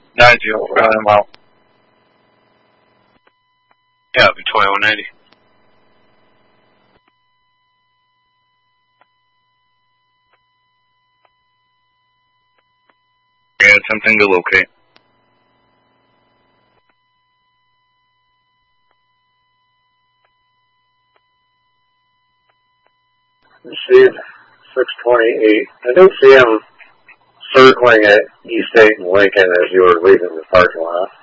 Nigel, run him out. Yeah, it'll be 2180. Yeah, attempting to locate. Received 628. I did see him circling at East 8 and Lincoln as you were leaving the parking lot.